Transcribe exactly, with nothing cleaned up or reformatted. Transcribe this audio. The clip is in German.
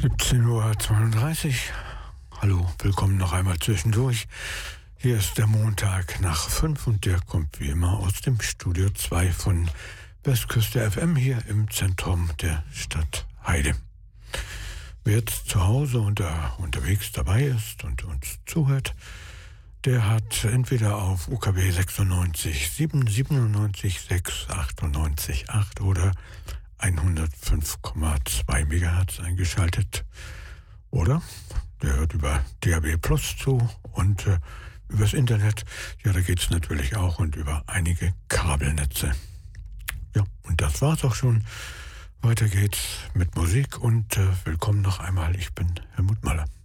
siebzehn Uhr zweiunddreißig. Hallo, willkommen noch einmal zwischendurch. Hier ist der Montag nach fünf und der kommt wie immer aus dem Studio zwei von Westküste F M hier im Zentrum der Stadt Heide. Wer jetzt zu Hause und uh, unterwegs dabei ist und uns zuhört, der hat entweder auf U K W sechsundneunzig sieben, siebenundneunzig sechs, achtundneunzig acht oder hundertfünf Komma zwei Megahertz eingeschaltet. Oder der hört über D A B Plus zu und äh, übers Internet. Ja, da geht's natürlich auch und über einige Kabelnetze. Ja, und das war's auch schon. Weiter geht's mit Musik und äh, willkommen noch einmal. Ich bin Helmut Mahler.